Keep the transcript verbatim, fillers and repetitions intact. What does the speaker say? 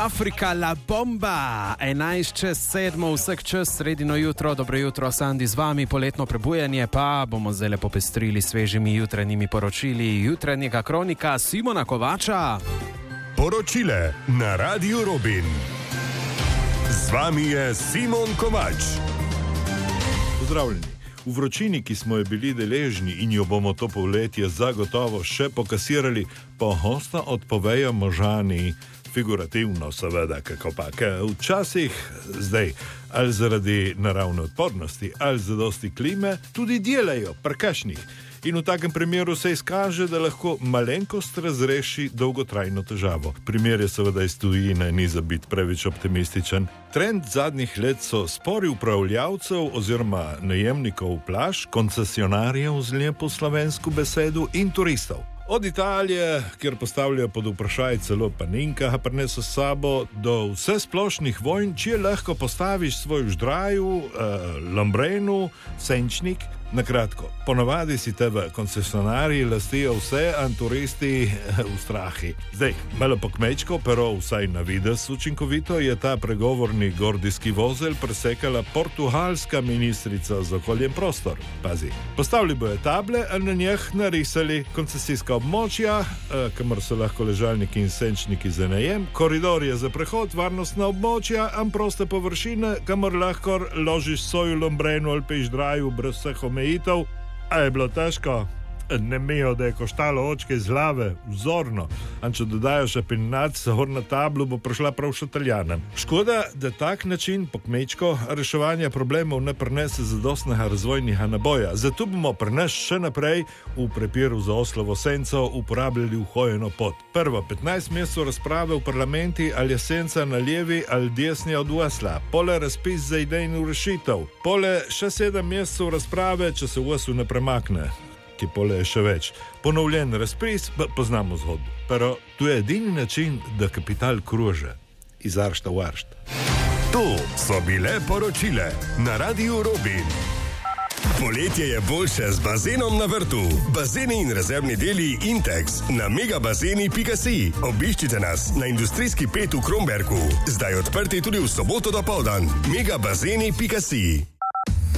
Afrika la bomba, enajst čez sedmo, vsak čas, sredino jutro, dobro jutro, Sandi z vami, poletno prebujanje pa bomo zdaj lepo popestrili svežimi jutranjimi poročili jutranjega kronika Simona Kovača. Poročile na Radiu Robin. Z vami je Simon Kovač. Pozdravljeni. V vročini, ki smo jo bili deležni in jo bomo to poletje zagotovo še pokasirali, pogosto odpovejo možani, figurativno seveda, kako pa, ker včasih zdaj, ali zaradi naravne odpornosti, ali zadosti klime, tudi delajo prekašnih. In v takem primeru se izkaže, da lahko malenkost razreši dolgotrajno težavo. Primer je seveda iz tujine, ni za biti preveč optimističen. Trend zadnjih let so spori upravljavcev oziroma najemnikov plaž, koncesionarjev z lepo slovensko besedo in turistov. Od Italije, kjer postavljajo pod vprašaj celo Paninka, prineso s sabo, do vse splošnih vojn, če lahko postaviš svoj ždraju, eh, Lombrenu, senčnik. Na kratko, ponovadi si te v koncesionarji lastijo vse, a turisti v strahi. Zdaj, malo pokmečko, pero vsaj na vides učinkovito, je ta pregovorni gordijski vozel presekala portugalska ministrica za okolje in prostor. Pazi, postavili bojo table, a na njih narisali koncesijska območja, kamor so lahko ležalniki in senčniki za najem, koridorje za prehod, varnostna območja, am proste površine, kamor lahko ložiš soju, Lombrenu ali peš draju brez vseh omejitev. A je bilo težko? Ne mejo, da je koštalo očke iz glave, vzorno. A če dodajo še pinnac, hor na tablu bo prišla prav še Italijanem. Škoda, da tak način pokmečko reševanja problemov ne prinese zadostnega razvojnega naboja. Zato bomo pri nas še naprej v prepiru za Oslovo senco uporabljali vhojeno pot. Prvo, petnajst mesecev razprave v parlamenti, ali je senca na levi ali desni od Osla. Pole razpis za idejno rešitev. Pole še sedem mesecev razprave, če se v Oslu ne premakne. Ki pole je še več. Ponovljen razpis, pa poznamo zgodbo. Pero tu je edini način, da kapital kruže. Iz aršta v aršt. To so bile poročile na Radiu Robin. Poletje je boljše z bazenom na vrtu. Bazeni in rezervni deli Intex na megabazeni pika si. Obiščite nas na industrijski pet v Kromberku. Zdaj odprti tudi v soboto dopoldan. megabazeni pika si.